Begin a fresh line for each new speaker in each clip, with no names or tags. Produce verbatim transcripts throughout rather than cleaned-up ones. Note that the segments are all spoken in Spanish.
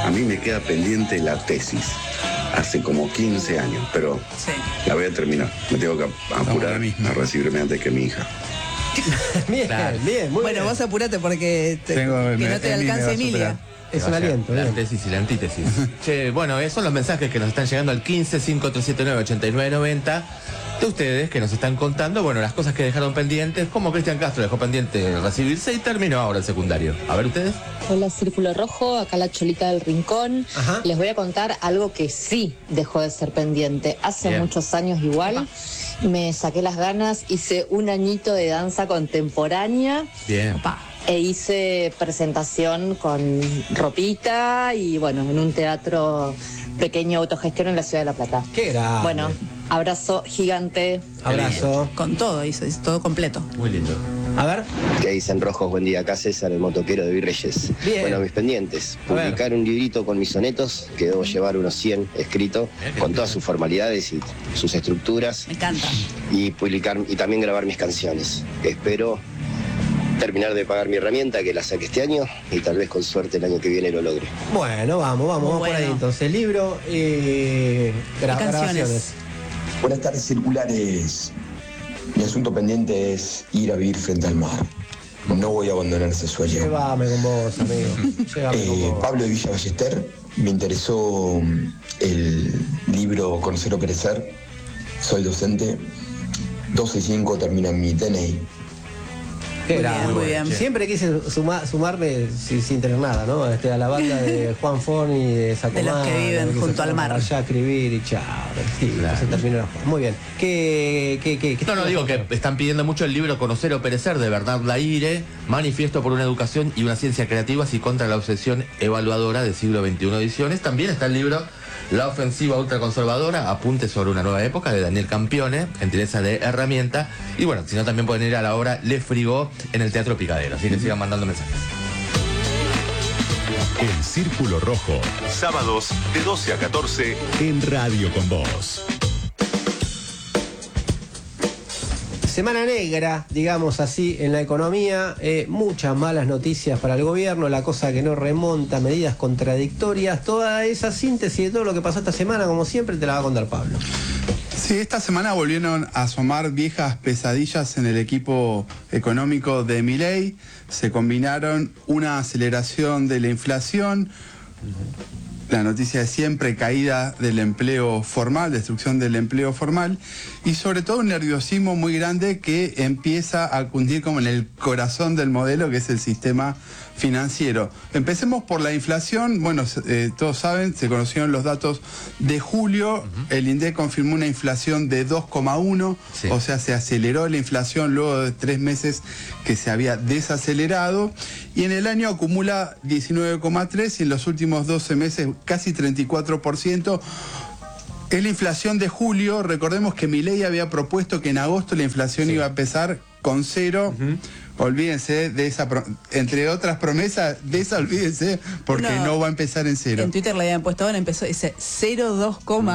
A mí me queda pendiente la tesis. Hace como quince años, pero sí. La voy a terminar. Me tengo que apurar a recibirme antes que mi hija.
Bien,
claro.
bien, muy
bueno,
bien.
vos apurate porque te,
Tengo,
que
me,
no te alcance Emilia.
Es un aliento.
La
bien.
tesis y la antítesis. Che, bueno, esos son los mensajes que nos están llegando al quince cinco tres siete nueve ocho nueve nueve cero de ustedes que nos están contando, bueno, las cosas que dejaron pendientes, como Cristian Castro dejó pendiente recibirse y terminó ahora el secundario. A ver ustedes.
Hola, Círculo Rojo, acá la Cholita del Rincón.
Ajá.
Les voy a contar algo que sí dejó de ser pendiente. Hace
Bien.
muchos años igual, me saqué las ganas, hice un añito de danza contemporánea.
Bien.
Opa.
E hice presentación con ropita y bueno, en un teatro pequeño autogestión en la ciudad de La Plata.
Qué grande.
Bueno, abrazo gigante.
Abrazo.
Con todo, hizo, hizo todo completo.
Muy lindo.
A ver.
¿Qué dicen rojos? Buen día, acá César, el motoquero de Virreyes.
Bien.
Bueno, mis pendientes.
A ver.
Publicar un librito con mis sonetos, que debo llevar unos cien escritos,
Bien,
con
bien.
todas sus formalidades y sus estructuras.
Me encanta.
Y publicar y también grabar mis canciones. Espero terminar de pagar mi herramienta, que la saqué este año, y tal vez con suerte el año que viene lo logre.
Bueno, vamos, vamos, vamos
Bueno.
por ahí entonces. Libro y gra-
Y canciones.
grabaciones.
Buenas tardes, circulares. Mi asunto pendiente es ir a vivir frente al mar. No voy a abandonar ese sueño.
Llévame con vos, amigo. Llévame con
Eh,
vos.
Pablo de Villa Ballester, me interesó mm, el libro Conocer o Crecer. Soy docente. doce y cinco termina mi T N I.
Qué
Muy
grande.
bien, muy bien.
Siempre quise suma- sumarme sin, sin tener nada, ¿no? Este, a la banda de Juan Forni y de Sacomán.
De los que viven
se
junto al
fueron
mar.
para allá a escribir y chao. Sí,
Claro.
se terminó la jugada. Muy bien. ¿Qué, qué, qué, qué
No, no, digo que están pidiendo mucho el libro Conocer o Perecer de Bernard Laire, Manifiesto por una educación y una ciencia creativas y contra la obsesión evaluadora del siglo veintiuno ediciones. También está el libro La ofensiva ultraconservadora, apuntes sobre una nueva época de Daniel Campione, gentileza de herramienta. Y bueno, si no, también pueden ir a la obra Le Frigó en el Teatro Picadero. Así que sigan mandando mensajes.
El Círculo Rojo, sábados de doce a catorce en Radio con Vos.
Semana negra, digamos así, en la economía, eh, muchas malas noticias para el gobierno, la cosa que no remonta, medidas contradictorias, toda esa síntesis de todo lo que pasó esta semana, como siempre, te la va a contar Pablo.
Sí, esta semana volvieron a asomar viejas pesadillas en el equipo económico de Milei. Se combinaron una aceleración de la inflación, la noticia de siempre, caída del empleo formal, destrucción del empleo formal, y sobre todo un nerviosismo muy grande que empieza a cundir como en el corazón del modelo, que es el sistema financiero. Empecemos por la inflación. Bueno, eh, todos saben, se conocieron los datos de julio. Uh-huh. El INDEC confirmó una inflación de dos coma uno, sí. O sea, se aceleró la inflación luego de tres meses que se había desacelerado, y en el año acumula diecinueve coma tres y en los últimos doce meses casi treinta y cuatro por ciento. Es la inflación de julio. Recordemos que Milei había propuesto que en agosto la inflación sí. iba a empezar con cero. Uh-huh. Olvídense de esa, entre otras promesas, de esa olvídense, porque no, no va a empezar en cero.
En Twitter le habían puesto, ahora empezó, dice cero coma dos coma.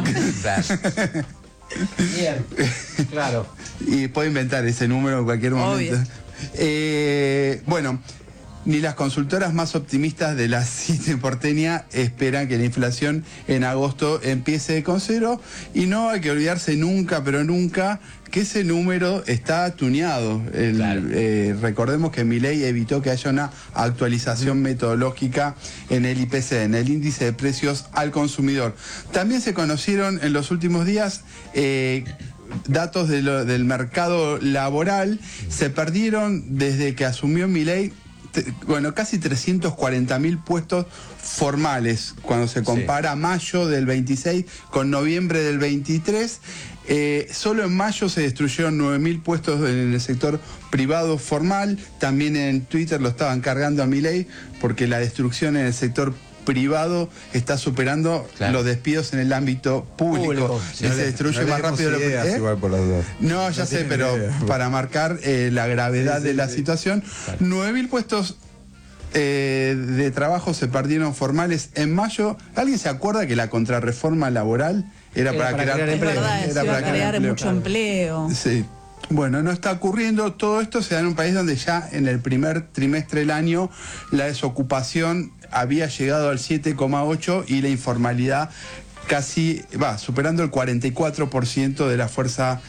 Bien, claro.
Y puede inventar ese número en cualquier momento. Eh, bueno, ni las consultoras más optimistas de la Cite porteña esperan que la inflación en agosto empiece con cero, y no hay que olvidarse nunca, pero nunca, que ese número está tuneado. El, claro. eh, recordemos que Milei evitó que haya una actualización metodológica en el I P C, en el índice de precios al consumidor. También se conocieron en los últimos días eh, datos de lo, del mercado laboral. Se perdieron desde que asumió Milei, bueno, casi trescientos cuarenta mil puestos formales, cuando se compara sí. mayo del veintiséis con noviembre del veintitrés. Eh, solo en mayo se destruyeron nueve mil puestos en el sector privado formal. También en Twitter lo estaban cargando a Milei, porque la destrucción en el sector privado está superando claro. los despidos en el ámbito público. público.
Sí,
que
no
se
le,
destruye
no
más rápido de lo que... ¿eh?
Igual por las dos.
No, ya no sé, pero idea. Para marcar eh, la gravedad sí, sí, de la sí. situación, claro. nueve mil puestos eh, de trabajo se perdieron formales en mayo. ¿Alguien se acuerda que la contrarreforma laboral era, era para, para crear,
crear empleo? Es verdad,
era
se iba
para
a crear
empleo.
mucho empleo.
Sí. Bueno, no está ocurriendo. Todo esto se da en un país donde ya en el primer trimestre del año la desocupación había llegado al siete coma ocho y la informalidad casi va superando el cuarenta y cuatro por ciento de la fuerza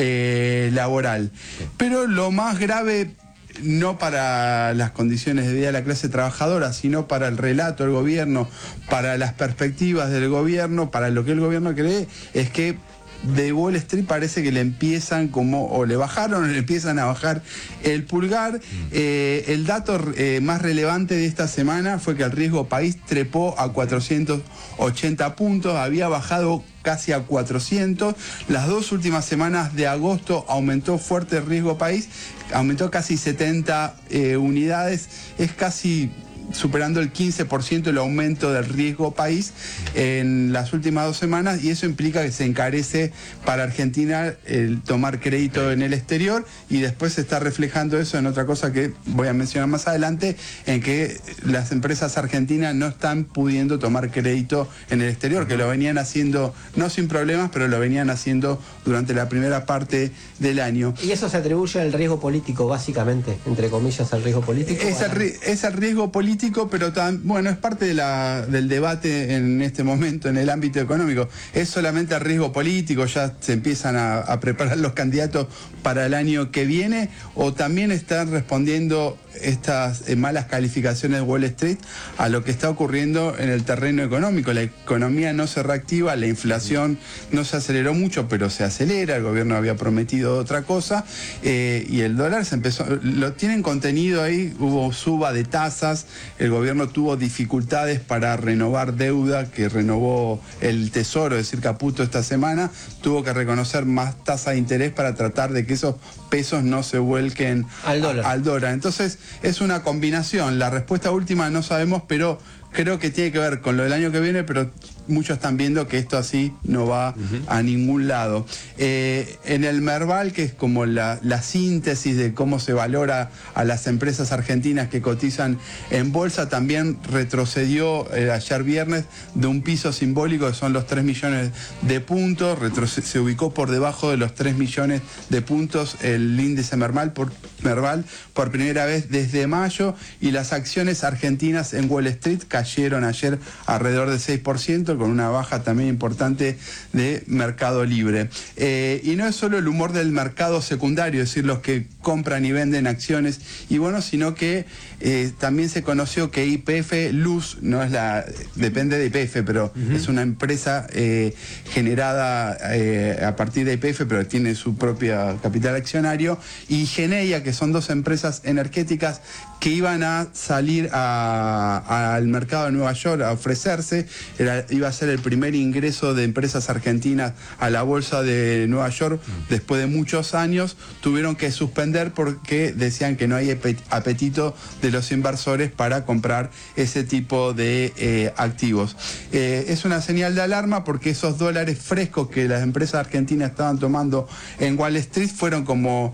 eh, laboral. Pero lo más grave, no para las condiciones de vida de la clase trabajadora, sino para el relato del gobierno, para las perspectivas del gobierno, para lo que el gobierno cree, es que de Wall Street parece que le empiezan como, o le bajaron o le empiezan a bajar el pulgar. Eh, el dato eh, más relevante de esta semana fue que el riesgo país trepó a cuatrocientos ochenta puntos, había bajado casi a cuatrocientos. Las dos últimas semanas de agosto aumentó fuerte el riesgo país, aumentó casi setenta eh, unidades, es casi superando el quince por ciento el aumento del riesgo país en las últimas dos semanas, y eso implica que se encarece para Argentina el tomar crédito en el exterior, y después se está reflejando eso en otra cosa que voy a mencionar más adelante, en que las empresas argentinas no están pudiendo tomar crédito en el exterior, que lo venían haciendo no sin problemas, pero lo venían haciendo durante la primera parte del año.
¿Y eso se atribuye al riesgo político, básicamente, entre comillas, al riesgo político?
Es el, es el riesgo político, pero tan, bueno, es parte de la, del debate en este momento en el ámbito económico. Es solamente el riesgo político, ya se empiezan a, a preparar los candidatos para el año que viene, o también están respondiendo estas eh, malas calificaciones de Wall Street a lo que está ocurriendo en el terreno económico. La economía no se reactiva, la inflación no se aceleró mucho, pero se acelera, el gobierno había prometido otra cosa, eh, y el dólar se empezó, lo tienen contenido ahí, hubo suba de tasas, el gobierno tuvo dificultades para renovar deuda, que renovó el Tesoro, es decir, Caputo esta semana, tuvo que reconocer más tasa de interés para tratar de que esos pesos no se vuelquen
al dólar.
A, al dólar. Entonces, es una combinación. La respuesta última no sabemos, pero creo que tiene que ver con lo del año que viene, pero muchos están viendo que esto así no va uh-huh. a ningún lado. Eh, en el Merval, que es como la, la síntesis de cómo se valora a las empresas argentinas que cotizan en bolsa, también retrocedió eh, ayer viernes de un piso simbólico que son los tres millones de puntos, retroce- se ubicó por debajo de los tres millones de puntos el índice Merval por, Merval por primera vez desde mayo, y las acciones argentinas en Wall Street cayeron ayer alrededor del seis por ciento, con una baja también importante de Mercado Libre. Eh, y no es solo el humor del mercado secundario, es decir, los que compran y venden acciones, y bueno, sino que eh, también se conoció que Y P F Luz, no es la, depende de Y P F, pero uh-huh. es una empresa eh, generada eh, a partir de Y P F, pero tiene su propia capital accionario, y Geneia, que son dos empresas energéticas que iban a salir a, a, al mercado de Nueva York a ofrecerse, era, iba a ser el primer ingreso de empresas argentinas a la bolsa de Nueva York después de muchos años, tuvieron que suspender porque decían que no hay apetito de los inversores para comprar ese tipo de eh, activos. Eh, es una señal de alarma porque esos dólares frescos que las empresas argentinas estaban tomando en Wall Street fueron como